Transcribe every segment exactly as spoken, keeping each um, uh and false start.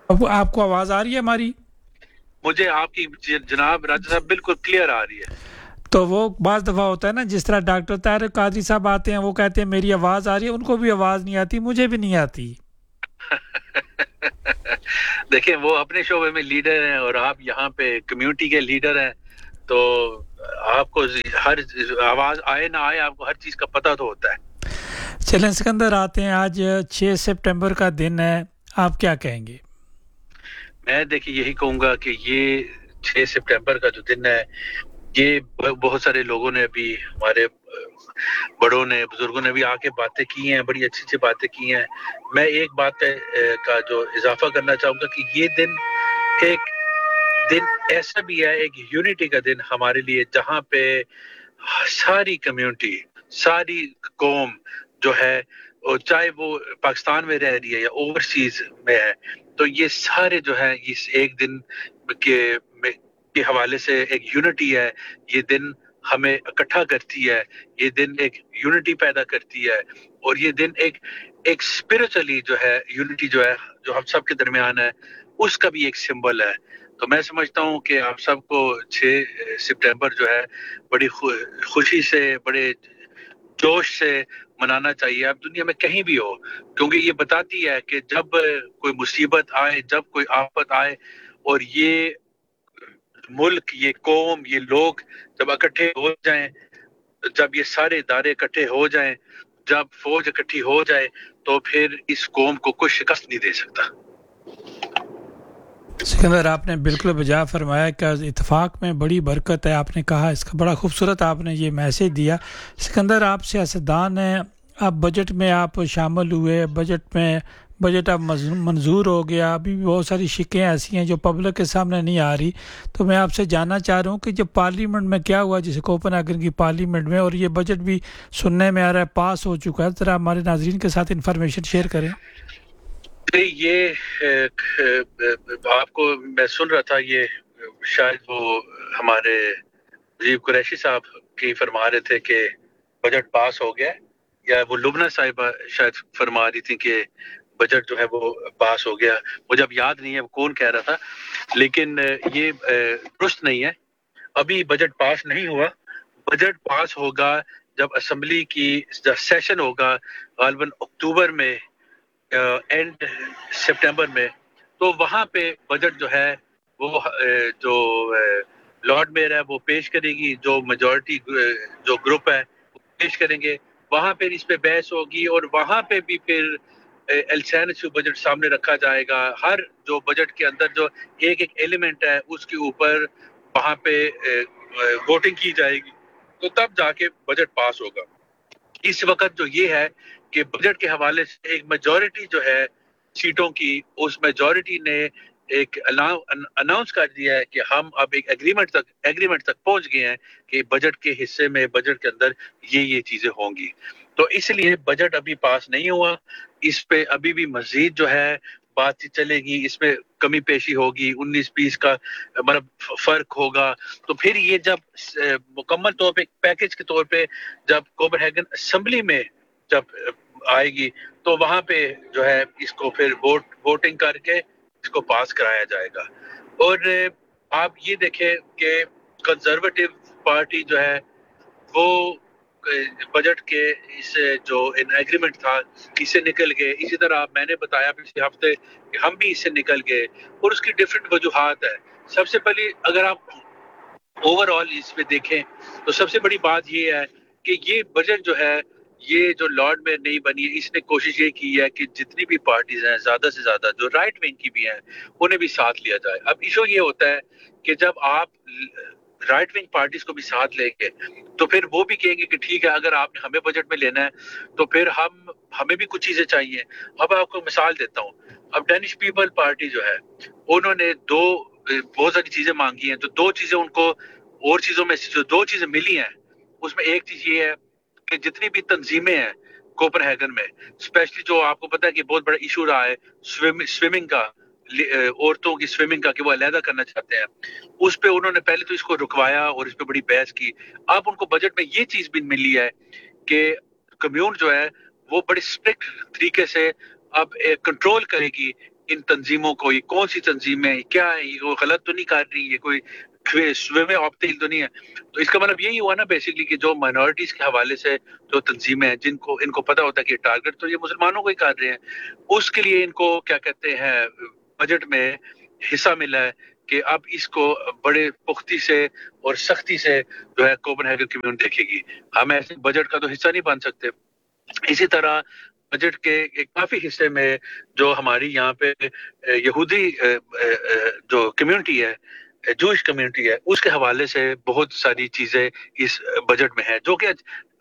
اب آپ کو آواز آ رہی ہے ہماری؟ مجھے آپ کی جناب راجہ صاحب بالکل کلیئر آ رہی ہے. تو وہ بعض دفعہ ہوتا ہے نا، جس طرح ڈاکٹر طاہر قادری صاحب آتے ہیں، وہ کہتے ہیں میری آواز آ رہی ہے، ان کو بھی آواز نہیں آتی، مجھے بھی نہیں آتی. دیکھیں وہ اپنے شعبے میں لیڈر ہیں اور آپ یہاں پہ کمیونٹی کے لیڈر ہیں، تو آپ کو ہر آواز آئے نہ آئے آپ کو ہر چیز کا پتہ تو ہوتا ہے. چلیں سکندر، آتے ہیں، آج چھ سپٹمبر کا دن ہے، آپ کیا کہیں گے؟ میں دیکھیں یہی کہوں گا کہ یہ چھ سپٹمبر کا جو دن ہے، یہ بہت سارے لوگوں نے بھی، ہمارے بڑوں نے، بزرگوں نے بھی آ کے باتیں کی ہیں، بڑی اچھی اچھی باتیں کی ہیں. میں ایک بات کا جو اضافہ کرنا چاہوں گا کہ یہ دن ایک دن ایسا بھی ہے، ایک یونٹی کا دن ہمارے لیے، جہاں پہ ساری کمیونٹی، ساری قوم جو ہے، چاہے وہ پاکستان میں رہ رہی ہے یا اوورسیز میں ہے، تو یہ سارے جو ہے اس ایک دن کے کے حوالے سے ایک یونٹی ہے. یہ دن ہمیں اکٹھا کرتی ہے، یہ دن ایک یونٹی پیدا کرتی ہے، اور یہ دن ایک ایک اسپرچولی جو ہے یونٹی جو ہے جو ہم سب کے درمیان ہے، اس کا بھی ایک سمبل ہے. تو میں سمجھتا ہوں کہ آپ سب کو چھ سپٹمبر جو ہے بڑی خوشی سے، بڑے جوش سے منانا چاہیے، آپ دنیا میں کہیں بھی ہو، کیونکہ یہ بتاتی ہے کہ جب کوئی مصیبت آئے، جب کوئی آفت آئے، اور یہ ملک، یہ قوم، یہ لوگ جب اکٹھے ہو جائیں، جب یہ سارے ادارے اکٹھے ہو جائیں، جب فوج اکٹھی ہو جائے، تو پھر اس قوم کو کوئی شکست نہیں دے سکتا. سکندر، آپ نے بالکل بجا فرمایا کہ اتفاق میں بڑی برکت ہے. آپ نے کہا، اس کا بڑا خوبصورت آپ نے یہ میسیج دیا. سکندر، آپ سیاستدان ہیں، اب بجٹ میں آپ شامل ہوئے، بجٹ میں بجٹ اب منظور ہو گیا، ابھی بھی بہت ساری شکیں ایسی ہیں جو پبلک کے سامنے نہیں آ رہی. تو میں آپ سے جاننا چاہ رہا ہوں کہ جب پارلیمنٹ میں کیا ہوا، جسے کوپن ہیگن کی پارلیمنٹ میں، اور یہ بجٹ بھی سننے میں آ رہا ہے پاس ہو چکا ہے، ذرا ہمارے ناظرین کے ساتھ انفارمیشن شیئر کریں. یہ آپ کو میں سن رہا تھا، یہ شاید وہ ہمارے عجیب قریشی صاحب کی فرما رہے تھے کہ بجٹ پاس ہو گیا، یا وہ لبنہ صاحبہ شاید فرما رہی تھی کہ بجٹ جو ہے وہ پاس ہو گیا. مجھے اب یاد نہیں ہے وہ کون کہہ رہا تھا، لیکن یہ درست نہیں ہے. ابھی بجٹ پاس نہیں ہوا. بجٹ پاس ہوگا جب اسمبلی کی سیشن ہوگا، غالباً اکتوبر میں، اینڈ سپٹمبر میں، تو وہاں پہ بجٹ جو ہے وہ جو لارڈ میئر ہے وہ پیش کرے گی، جو میجورٹی جو گروپ ہے وہ پیش کریں گے. وہاں پہ اس پہ بحث ہوگی، اور وہاں پہ بھی پھر ایلسینس بجٹ سامنے رکھا جائے گا. ہر جو بجٹ کے اندر جو ایک ایک ایلیمنٹ ہے اس کے اوپر وہاں پہ ووٹنگ کی جائے گی، تو تب جا کے بجٹ پاس ہوگا. اس وقت جو یہ ہے کہ بجٹ کے حوالے سے ایک میجورٹی جو ہے سیٹوں کی، اس میجورٹی نے ایک اناؤنس کر دیا ہے کہ ہم اب ایک ایگریمنٹ تک ایگریمنٹ تک پہنچ گئے ہیں کہ بجٹ کے حصے میں، بجٹ کے اندر یہ یہ چیزیں ہوں گی. تو اس لیے بجٹ ابھی پاس نہیں ہوا، اس پہ ابھی بھی مزید جو ہے بات چیت چلے گی، اس میں کمی پیشی ہوگی، انیس بیس کا مطلب فرق ہوگا. تو پھر یہ جب مکمل طور پہ پیکج کے طور پہ جب کوپن ہیگن اسمبلی میں جب آئے گی، تو وہاں پہ جو ہے اس کو پھر ووٹ ووٹنگ کر کے اس کو پاس کرایا جائے گا. اور آپ یہ دیکھیں کہ کنزرویٹو پارٹی جو ہے وہ بجٹ کے اس جو ایگریمنٹ تھا اس سے نکل گئے. اسی طرح میں نے بتایا پچھلے ہفتے کہ ہم بھی اس سے نکل گئے، اور اس کی ڈفرینٹ وجوہات ہے. سب سے پہلی اگر آپ اوور آل اس میں دیکھیں تو سب سے بڑی بات یہ ہے کہ یہ بجٹ جو ہے، یہ جو لارڈ میں نہیں بنی ہے، اس نے کوشش یہ کی ہے کہ جتنی بھی پارٹیز ہیں زیادہ سے زیادہ جو رائٹ ونگ کی بھی ہیں انہیں بھی ساتھ لیا جائے. اب ایشو یہ ہوتا ہے کہ جب آپ رائٹ ونگ پارٹیز کو بھی ساتھ لیں گے تو پھر وہ بھی کہیں گے کہ ٹھیک ہے، اگر آپ نے ہمیں بجٹ میں لینا ہے تو پھر ہم ہمیں بھی کچھ چیزیں چاہیے. اب آپ کو مثال دیتا ہوں. اب ڈینش پیپل پارٹی جو ہے انہوں نے دو بہت ساری چیزیں مانگی ہیں، تو دو چیزیں ان کو اور چیزوں میں جو دو چیزیں ملی ہیں اس میں ایک چیز یہ ہے کہ جتنی بھی تنظیمیں ہیں کوپن ہیگن میں، اسپیشلی جو آپ کو پتا ہے کہ بہت بڑا ایشو رہا ہے سوئمنگ کا، عورتوں کی سوئمنگ کا، کہ وہ علیحدہ کرنا چاہتے ہیں، اس پہ انہوں نے پہلے تو اس کو رکوایا اور اس پہ بڑی بحث کی. اب ان کو بجٹ میں یہ چیز بھی ملی ہے کہ کمیون جو ہے وہ بڑی اسٹرکٹ طریقے سے اب کنٹرول کرے گی ان تنظیموں کو, یہ کون سی تنظیمیں ہیں, کیا ہے, یہ غلط تو نہیں کر رہی, یہ کوئی سوئے آپتیل تو نہیں ہے. تو اس کا مطلب یہی ہوا نا بیسیکلی کہ جو مائنورٹیز کے حوالے سے جو تنظیمیں ہیں جن کو ان کو پتا ہوتا ہے کہ ٹارگٹ تو یہ مسلمانوں کو ہی کر رہے ہیں, اس کے لیے ان کو کیا کہتے ہیں بجٹ میں حصہ ملا ہے کہ اب اس کو بڑے پختی سے اور سختی سے جو ہے کوپن ہیگن کمیونٹی دیکھے گی. ہم ایسے بجٹ کا تو حصہ نہیں بن سکتے. اسی طرح بجٹ کے ایک کافی حصے میں جو ہماری یہاں پہ یہودی جو کمیونٹی ہے, جوش کمیونٹی ہے, اس کے حوالے سے بہت ساری چیزیں اس بجٹ میں ہیں جو کہ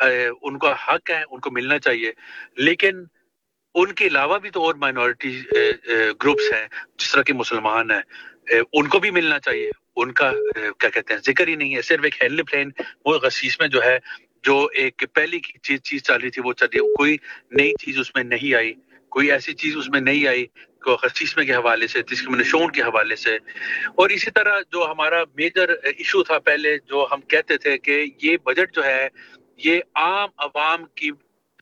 ان کا حق ہے, ان کو ملنا چاہیے. لیکن ان کے علاوہ بھی تو اور مائنورٹی گروپس ہیں جس طرح کے مسلمان ہیں, ان کو بھی ملنا چاہیے. ان کا کیا کہتے ہیں ذکر ہی نہیں ہے. صرف ایک ہیلپ لائن وہ غسیس میں جو ہے, جو ایک پہلی کی چیز چیز چل رہی تھی وہ چل رہی ہے, کوئی نئی چیز اس میں نہیں آئی, کوئی ایسی چیز اس میں نہیں آئی خصیصمے کے حوالے سے, ڈسکریمنیشن کے حوالے سے. اور اسی طرح جو ہمارا میجر ایشو تھا پہلے, جو ہم کہتے تھے کہ یہ بجٹ جو ہے یہ عام عوام کی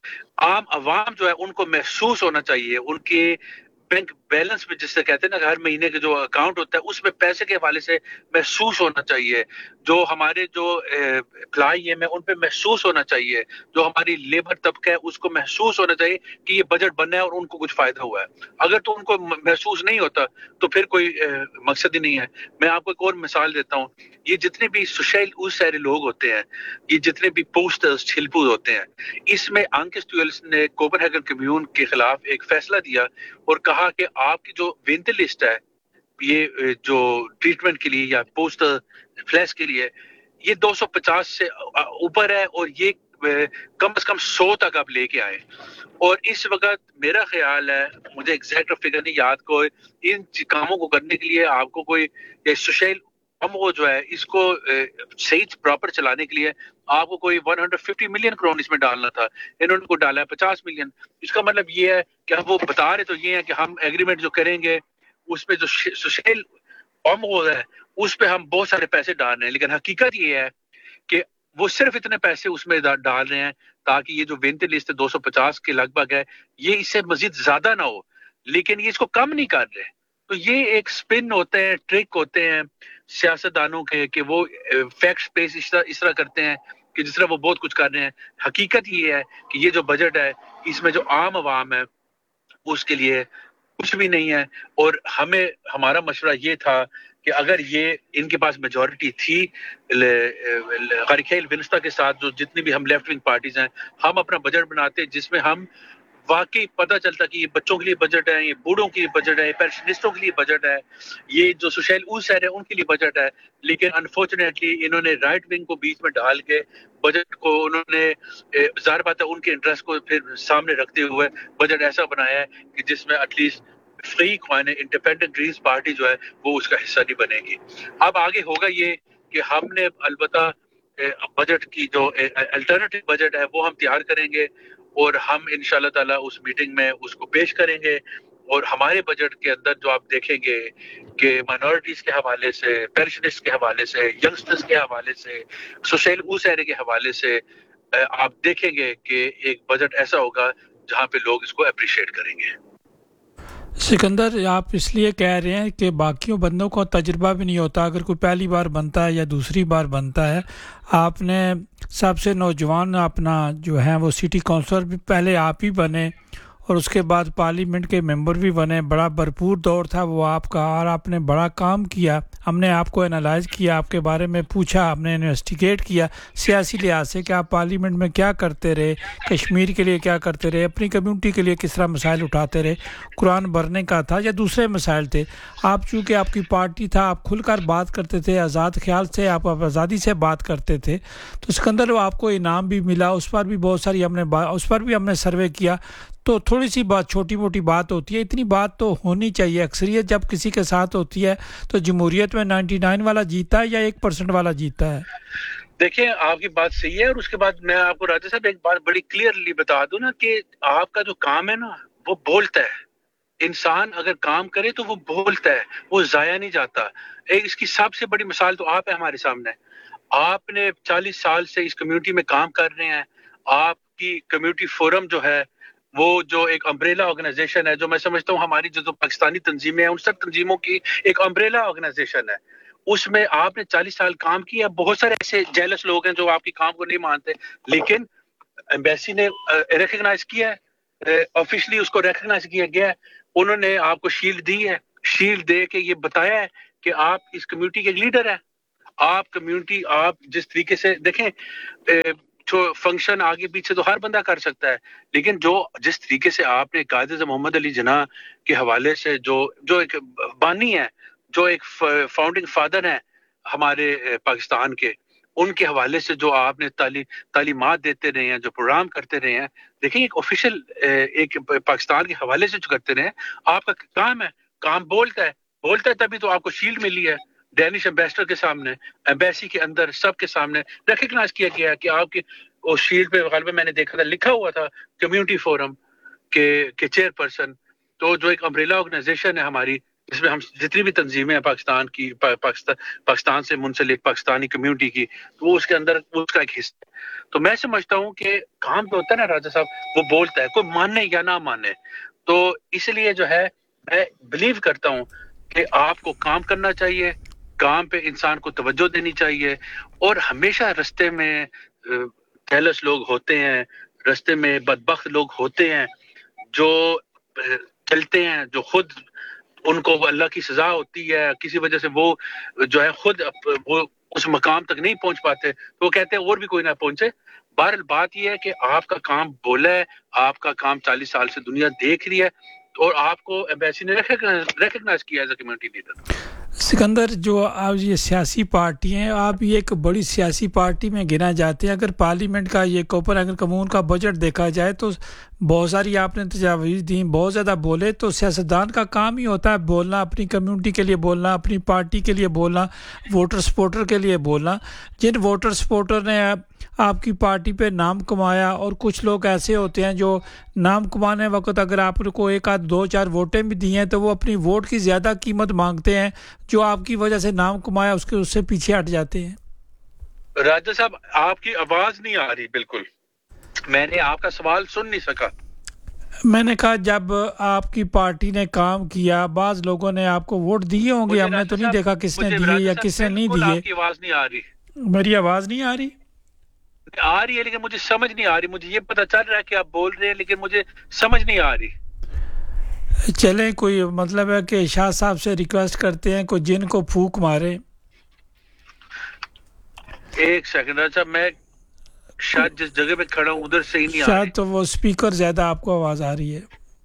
عام عوام جو ہے ان کو محسوس ہونا چاہیے, ان کے بینک بیلنس میں جس سے کہتے ہیں نا ہر مہینے کے جو اکاؤنٹ ہوتا ہے اس میں پیسے کے حوالے سے محسوس ہونا چاہیے, جو ہمارے جو امپلائی ہیں میں ان پہ محسوس ہونا چاہیے, جو ہماری لیبر طبقہ ہے اس کو محسوس ہونا چاہیے کہ یہ بجٹ بنا ہے اور ان کو کچھ فائدہ ہوا ہے. اگر تو ان کو محسوس نہیں ہوتا تو پھر کوئی مقصد ہی نہیں ہے. میں آپ کو ایک اور مثال دیتا ہوں, یہ جتنے بھی سوشل اس سارے لوگ ہوتے ہیں, یہ جتنے بھی پوسٹرز چھلپو ہوتے ہیں, اس میں آنکس ٹویلس نے کوپن ہیگن کمیون کے خلاف ایک فیصلہ دیا اور کہا کہ آپ کی جو وینٹ لسٹ ہے یہ جو ٹریٹمنٹ کے لیے یا پوسٹر فلیش کے لیے, یہ دو سو پچاس سے اوپر ہے اور یہ کم از کم سو تک آپ لے کے آئے. اور اس وقت میرا خیال ہے, مجھے ایگزیکٹ فگر نہیں یاد, کو ان کاموں کو کرنے کے لیے آپ کو کوئی سوشل ہم وہ جو ہے اس کو صحیح پراپر چلانے کے لیے آپ کو کوئی ایک سو پچاس ملین کرون اس میں ڈالنا تھا, انہوں نے کو ڈالا ہے پچاس ملین. اس کا مطلب یہ ہے کہ ہم وہ بتا رہے تو یہ ہے کہ ہم ایگریمنٹ جو کریں گے اس پہ جو سوشل ہم وہ ہے اس پہ ہم بہت سارے پیسے ڈال رہے ہیں, لیکن حقیقت یہ ہے کہ وہ صرف اتنے پیسے اس میں ڈال رہے ہیں تاکہ یہ جو وینٹ لسٹ دو سو پچاس کے لگ بھگ ہے یہ اس سے مزید زیادہ نہ ہو, لیکن یہ اس کو کم نہیں کر رہے. تو یہ ایک سپن ہوتے ہیں, ٹرک ہوتے ہیں سیاستدانوں کے کہ وہ فیکٹس بیس اس طرح اس طرح کرتے ہیں کہ جس طرح وہ بہت کچھ کر رہے ہیں. حقیقت یہ ہے کہ یہ جو بجٹ ہے اس میں جو عام عوام ہے اس کے لیے کچھ بھی نہیں ہے. اور ہمیں ہمارا مشورہ یہ تھا کہ اگر یہ ان کے پاس میجورٹی تھی غرخیل ونسٹا کے ساتھ, جو جتنی بھی ہم لیفٹ ونگ پارٹیز ہیں, ہم اپنا بجٹ بناتے جس میں ہم واقعی پتہ چلتا کہ یہ بچوں کے لیے بجٹ ہے, یہ بوڑھوں کے لیے بجٹ ہے, یہ پینشنسٹوں کے لیے بجٹ ہے, یہ جو سوشل اوس ہے ان کے لیے بجٹ ہے. لیکن انفارچونیٹلی انہوں نے رائٹ ونگ کو بیچ میں ڈال کے بجٹ کو انہوں نے ظاہر بات ہے ان کے انٹرسٹ کو پھر سامنے رکھتے ہوئے بجٹ ایسا بنایا ہے کہ جس میں at least free coin independent Greens party جو ہے وہ اس کا حصہ نہیں بنے گی. اب آگے ہوگا یہ کہ ہم نے البتہ بجٹ کی جو الٹرنیٹو بجٹ ہے وہ ہم تیار کریں گے اور ہم انشاءاللہ تعالی اس میٹنگ میں اس کو پیش کریں گے. اور ہمارے بجٹ کے اندر جو آپ دیکھیں گے کہ مائنورٹیز کے حوالے سے, پینشنسٹ کے حوالے سے, ینگسٹرز کے حوالے سے, سوشل اوس ایرے کے حوالے سے آپ دیکھیں گے کہ ایک بجٹ ایسا ہوگا جہاں پہ لوگ اس کو اپریشیٹ کریں گے. سکندر, آپ اس لیے کہہ رہے ہیں کہ باقیوں بندوں کو تجربہ بھی نہیں ہوتا, اگر کوئی پہلی بار بنتا ہے یا دوسری بار بنتا ہے, آپ نے سب سے نوجوان اپنا جو ہے وہ سٹی کونسلر بھی پہلے آپ ہی بنے اور اس کے بعد پارلیمنٹ کے ممبر بھی بنے, بڑا بھرپور دور تھا وہ آپ کا اور آپ نے بڑا کام کیا. ہم نے آپ کو انالائز کیا, آپ کے بارے میں پوچھا, ہم نے انویسٹیگیٹ کیا سیاسی لحاظ سے کہ آپ پارلیمنٹ میں کیا کرتے رہے, کشمیر کے لیے کیا کرتے رہے, اپنی کمیونٹی کے لیے کس طرح مسائل اٹھاتے رہے, قرآن بھرنے کا تھا یا دوسرے مسائل تھے. آپ چونکہ آپ کی پارٹی تھا, آپ کھل کر بات کرتے تھے, آزاد خیال سے آپ آزادی سے بات کرتے تھے, تو سکندر آپ کو انعام بھی ملا, اس پر بھی بہت ساری ہم نے اس پر بھی ہم نے سروے کیا. تو تھوڑی سی بات, چھوٹی موٹی بات ہوتی ہے, اتنی بات تو ہونی چاہیے. اکثریت جب کسی کے ساتھ ہوتی ہے تو جمہوریت میں نائنٹی نائن والا جیتا ہے یا ایک پرسنٹ والا جیتا ہے؟ دیکھیں آپ کی بات صحیح ہے, اور اس کے بعد میں آپ کو راجہ صاحب ایک بات بڑی کلیئرلی بتا دوں نا کہ آپ کا جو کام ہے نا وہ بولتا ہے. انسان اگر کام کرے تو وہ بولتا ہے, وہ ضائع نہیں جاتا. ایک اس کی سب سے بڑی مثال تو آپ ہے ہمارے سامنے. آپ نے چالیس سال سے اس کمیونٹی میں کام کر رہے ہیں, آپ کی کمیونٹی فورم جو ہے وہ جو ایک امبریلا آرگنائزیشن ہے، جو میں سمجھتا ہوں ہماری جو پاکستانی تنظیمیں ہیں ان سب تنظیموں کی ایک امبریلا آرگنائزیشن ہے، اس میں آپ نے چالیس سال کام کیا. بہت سارے ایسے جیلس لوگ ہیں جو آپ کی کام کو نہیں مانتے، لیکن ایمبیسی نے ریکگنائز کیا ہے، آفیشلی اس کو ریکگنائز کیا گیا ہے. انہوں نے آپ کو شیلڈ دی ہے، شیلڈ دے کے یہ بتایا ہے کہ آپ اس کمیونٹی کے لیڈر ہیں. آپ کمیونٹی آپ جس طریقے سے دیکھیں، جو فنکشن آگے پیچھے تو ہر بندہ کر سکتا ہے، لیکن جو جس طریقے سے آپ نے قائد اعظم محمد علی جناح کے حوالے سے جو جو ایک بانی ہے، جو ایک فاؤنڈنگ فادر ہیں ہمارے پاکستان کے، ان کے حوالے سے جو آپ نے تعلیمات دیتے رہے ہیں، جو پروگرام کرتے رہے ہیں، دیکھیں ایک آفیشیل ایک پاکستان کے حوالے سے جو کرتے رہے ہیں، آپ کا کام ہے، کام بولتا ہے بولتا ہے تبھی تو آپ کو شیلڈ ملی ہے. ڈینش ایمبیسڈر کے سامنے، ایمبیسی کے اندر، سب کے سامنے ریکگنائز کیا گیا کہ آپ کی اس شیلڈ پہ غالباً میں نے دیکھا تھا لکھا ہوا تھا کمیونٹی فورم کے کے چیئر پرسن. تو جو ایک امبریلا آرگنائزیشن ہے ہماری، جس میں ہم جتنی بھی تنظیمیں ہیں پاکستان کی، پاکستان پاکستان سے منسلک پاکستانی کمیونٹی کی، تو وہ اس کے اندر اس کا ایک حصہ ہے. تو میں سمجھتا ہوں کہ کام جو ہوتا ہے نا راجہ صاحب، وہ بولتا ہے، کوئی مانے یا نہ مانے. تو اس لیے جو ہے میں بلیو کرتا ہوں کہ آپ کو کام کرنا چاہیے، کام پہ انسان کو توجہ دینی چاہیے، اور ہمیشہ رستے میں کیلس لوگ ہوتے ہیں، رستے میں بدبخت لوگ ہوتے ہیں جو چلتے ہیں، جو خود ان کو اللہ کی سزا ہوتی ہے، کسی وجہ سے وہ جو ہے خود وہ اس مقام تک نہیں پہنچ پاتے، تو وہ کہتے ہیں اور بھی کوئی نہ پہنچے. بہرحال بات یہ ہے کہ آپ کا کام بولا ہے، آپ کا کام چالیس سال سے دنیا دیکھ رہی ہے، اور آپ کو ایمبیسی نے ریکگنائز کیا as a community leader. Sikandar, جو آپ یہ سیاسی پارٹی ہیں، آپ یہ ایک بڑی سیاسی پارٹی میں گنا جاتے ہیں. اگر پارلیمنٹ کا یہ کوپن اگر قانون کا بجٹ دیکھا جائے تو بہت ساری آپ نے تجاویز دیں، بہت زیادہ بولے. تو سیاستدان کا کام ہی ہوتا ہے بولنا، اپنی کمیونٹی کے لیے بولنا، اپنی پارٹی کے لیے بولنا، ووٹر سپورٹر کے لیے بولنا. جن ووٹر سپورٹر نے آپ کی پارٹی پہ نام کمایا، اور کچھ لوگ ایسے ہوتے ہیں جو نام کمانے وقت اگر آپ کو ایک آدھ دو چار ووٹیں بھی دی ہیں تو وہ اپنی ووٹ کی زیادہ قیمت مانگتے ہیں، جو آپ کی وجہ سے نام کمایا اس کے اس سے پیچھے ہٹ جاتے ہیں. راجہ صاحب آپ کی آواز نہیں آ رہی، بالکل میں نے آپ کا سوال سن نہیں سکا. میں نے کہا جب آپ کی پارٹی نے کام کیا، بعض لوگوں نے آپ کو ووٹ دیے ہوں گے، ہم نے تو نہیں دیکھا کس نے دیے یا کس نے نہیں دیے. آپ کی آواز نہیں آ رہی. میری آواز نہیں آ رہی آ رہی ہے لیکن مجھے سمجھ نہیں آ رہی. مجھے یہ پتہ چل رہا ہے کہ آپ بول رہے ہیں لیکن مجھے سمجھ نہیں آ رہی. چلیں، کوئی مطلب ہے کہ شاہ صاحب سے ریکویسٹ کرتے ہیں کوئی جن کو پھونک مارے. ایک سیکنڈ صاحب، میں شاید جس جگہ پہ کھڑا ہوں ادھر سے ہی نہیں آ رہی. شاید تو وہ اسپیکر زیادہ آپ کو آواز آ رہی ہے.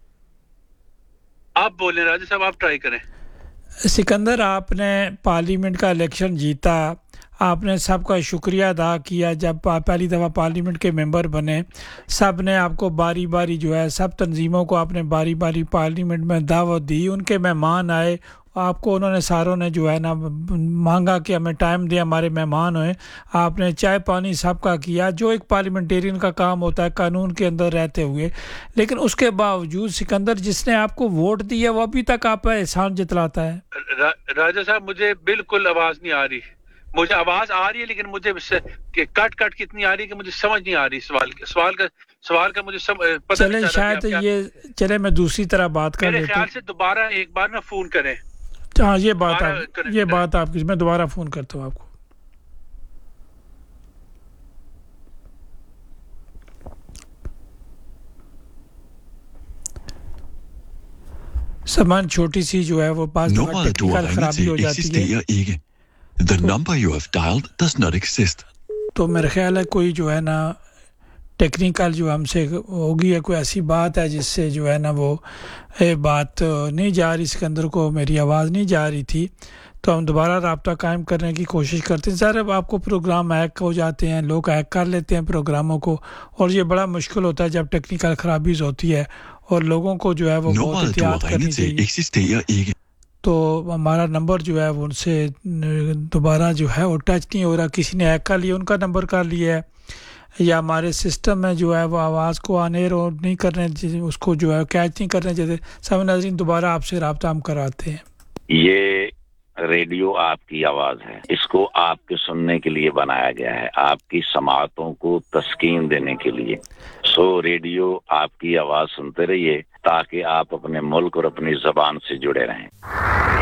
آپ بولیں راجہ صاحب، آپ ٹرائی کریں. سکندر، آپ نے پارلیمنٹ کا الیکشن جیتا، آپ نے سب کا شکریہ ادا کیا. جب پہلی دفعہ پارلیمنٹ کے ممبر بنے، سب نے آپ کو باری باری جو ہے سب تنظیموں کو آپ نے باری باری پارلیمنٹ میں دعوت دی. ان کے مہمان آئے، آپ کو انہوں نے ساروں نے جو ہے نا مانگا کہ ہمیں ٹائم دیں، ہمارے مہمان ہوئے. آپ نے چائے پانی سب کا کیا، جو ایک پارلیمنٹیرین کا کام ہوتا ہے قانون کے اندر رہتے ہوئے. لیکن اس کے باوجود سکندر، جس نے آپ کو ووٹ دیا وہ ابھی تک آپ کا احسان جتلاتا ہے. راجہ صاححب مجھے بالکل آواز نہیں آ رہی. مجھے آواز آ رہی ہے لیکن مجھے کٹ کٹ کتنی آ رہی کہ مجھے سمجھ نہیں آ رہی. سوال سوال کا سوال کا مجھے پتہ نہیں چل رہا. شاید یہ چلے میں دوسری طرح بات کر لیتا ہوں. میرے خیال سے دوبارہ ایک بار نہ فون کریں. ہاں، یہ بات آپ یہ بات آپ کی میں دوبارہ فون کرتا ہوں آپ کو. سامان چھوٹی سی جو ہے وہ پاس ٹیکنیکل خرابی ہو جاتی ہے. The number you have dialed does not exist. تو میرا خیال ہے کوئی جو ہے نا ٹیکنیکل جو ہم سے ہوگی ہے، کوئی ایسی بات ہے جس سے جو ہے نا وہ بات نہیں جا رہی، سکندر کو میری آواز نہیں جا رہی تھی. تو ہم دوبارہ رابطہ قائم کرنے کی کوشش کرتے ہیں. ظاہر آپ کو پروگرام ہیک ہو جاتے ہیں، لوگ ہیک کر لیتے ہیں پروگراموں کو، اور یہ بڑا مشکل ہوتا ہے جب ٹیکنیکل خرابیز ہوتی ہے، اور لوگوں کو جو ہے وہ بہت احتیاط کرنی چاہیے. تو ہمارا نمبر جو ہے وہ ان سے دوبارہ جو ہے وہ ٹچ نہیں ہو رہا. کسی نے ہیک کر لیا، ان کا نمبر کر لیا ہے، یا ہمارے سسٹم میں جو ہے وہ آواز کو آنے اور نہیں کرنے، اس کو جو ہے کیچ نہیں کرنے چاہتے. سب ناظرین، دوبارہ آپ سے رابطہ ہم کراتے ہیں. یہ ریڈیو آپ کی آواز ہے، اس کو آپ کے سننے کے لیے بنایا گیا ہے، آپ کی سماعتوں کو تسکین دینے کے لیے۔ سو ریڈیو آپ کی آواز سنتے رہیے تاکہ آپ اپنے ملک اور اپنی زبان سے جڑے رہیں۔